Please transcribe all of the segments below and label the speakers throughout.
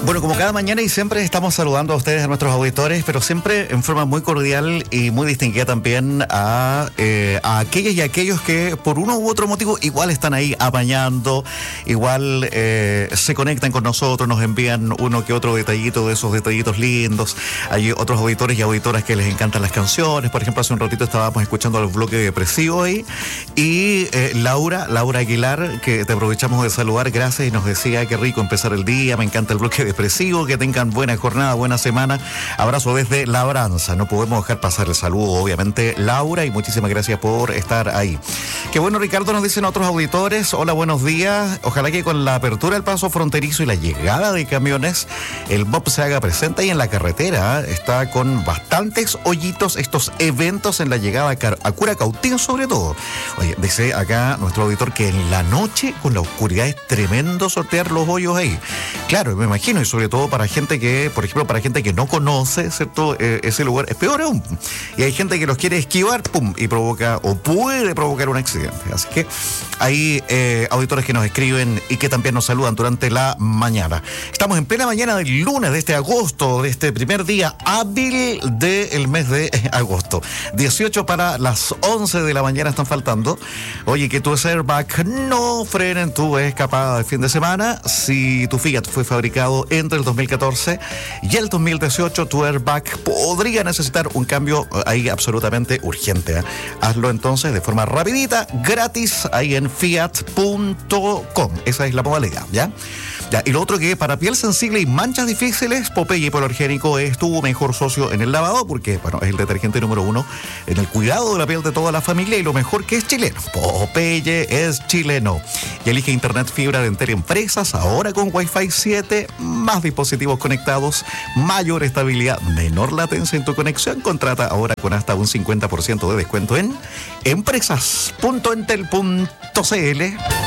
Speaker 1: Bueno, como cada mañana y siempre estamos saludando a ustedes, a nuestros auditores, pero siempre en forma muy cordial y muy distinguida también a aquellas y aquellos que por uno u otro motivo igual están ahí apañando, igual se conectan con nosotros, nos envían uno que otro detallito de esos detallitos lindos. Hay otros auditores y auditoras que les encantan las canciones. Por ejemplo, hace un ratito estábamos escuchando el bloque depresivo ahí y Laura Aguilar, que te aprovechamos de saludar, gracias, y nos decía qué rico empezar el día, me encanta el bloque depresivo, que tengan buena jornada, buena semana. Abrazo desde Labranza. No podemos dejar pasar el saludo, obviamente, Laura, y muchísimas gracias por estar ahí. Qué bueno, Ricardo, nos dicen otros auditores. Hola, buenos días. Ojalá que con la apertura del paso fronterizo y la llegada de camiones, el BOP se haga presente ahí en la carretera. Está con bastantes hoyitos estos eventos en la llegada a Curacautín, sobre todo. Oye, dice acá nuestro auditor que en la noche, con la oscuridad, es tremendo sortear los hoyos ahí. Claro, me imagino, y sobre todo para gente que, por ejemplo, para gente que no conoce, ¿cierto? Ese lugar es peor aún. Y hay gente que los quiere esquivar, pum, y provoca o puede provocar un accidente. Así que hay auditores que nos escriben y que también nos saludan durante la mañana. Estamos en plena mañana del lunes de este agosto, de este primer día hábil del mes de agosto. 18 para las 11 de la mañana están faltando. Oye, que tu airbag no frenen tu escapada de fin de semana. Si tu Fiat fue fabricado entre el 2014 y el 2018, tu airbag podría necesitar un cambio ahí absolutamente urgente. Hazlo entonces de forma rapidita, gratis, ahí en fiat.com. Esa es la modalidad, ¿ya? Y lo otro, que para piel sensible y manchas difíciles, Popeye Hipoalergénico es tu mejor socio en el lavado, porque, bueno, es el detergente número 1 en el cuidado de la piel de toda la familia, y lo mejor, que es chileno. Popeye es chileno. Y elige internet fibra de Entel Empresas, ahora con Wi-Fi 7, más dispositivos conectados, mayor estabilidad, menor latencia en tu conexión. Contrata ahora con hasta un 50% de descuento en empresas.entel.cl.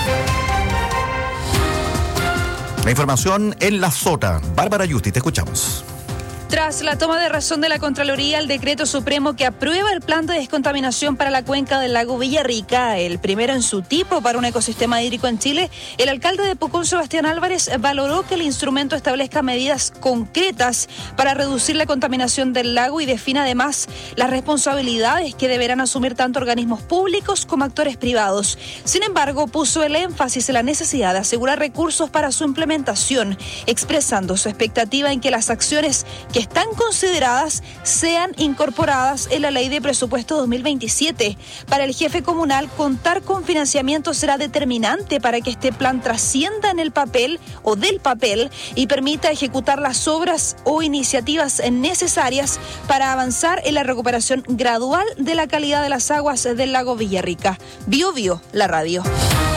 Speaker 1: La información en La Sota. Bárbara Yusti, te escuchamos.
Speaker 2: Tras la toma de razón de la Contraloría, el decreto supremo que aprueba el plan de descontaminación para la cuenca del lago Villarrica, el primero en su tipo para un ecosistema hídrico en Chile, el alcalde de Pucón, Sebastián Álvarez, valoró que el instrumento establezca medidas concretas para reducir la contaminación del lago y define además las responsabilidades que deberán asumir tanto organismos públicos como actores privados. Sin embargo, puso el énfasis en la necesidad de asegurar recursos para su implementación, expresando su expectativa en que las acciones que están consideradas sean incorporadas en la Ley de Presupuesto 2027. Para el jefe comunal, contar con financiamiento será determinante para que este plan trascienda en el papel o del papel y permita ejecutar las obras o iniciativas necesarias para avanzar en la recuperación gradual de la calidad de las aguas del lago Villarrica. Bio, la radio.